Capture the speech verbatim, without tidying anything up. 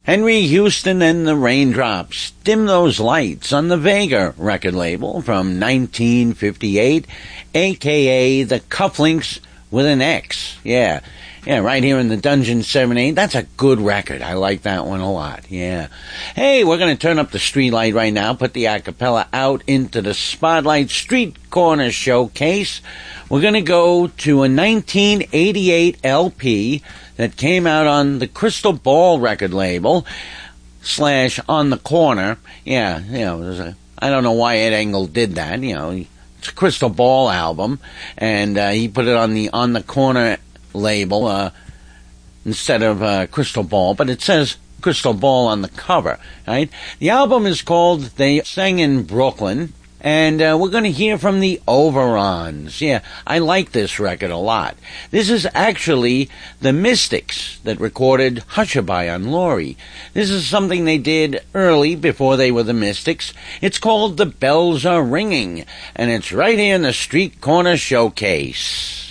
Henry Houston and the Raindrops, Dim Those Lights on the Vega record label from nineteen fifty-eight, a k a the Cufflinks with an X. Yeah, yeah, right here in the Dungeon seven eight. That's a good record. I like that one a lot, yeah. Hey, we're going to turn up the street light right now, put the acapella out into the Spotlight Street Corner Showcase. We're going to go to a nineteen eighty-eight L P that came out on the Crystal Ball record label, slash On the Corner. Yeah, you know, there's a, I don't know why Ed Engel did that, you know. It's a Crystal Ball album, and uh, he put it on the On the Corner label uh, instead of uh, Crystal Ball, but it says Crystal Ball on the cover, right? The album is called They Sang in Brooklyn, and uh, we're going to hear from the Overons. Yeah, I like this record a lot. This is actually the Mystics that recorded Hushabye on Laurie. This is something they did early before they were the Mystics. It's called The Bells Are Ringing, and it's right here in the Street Corner Showcase.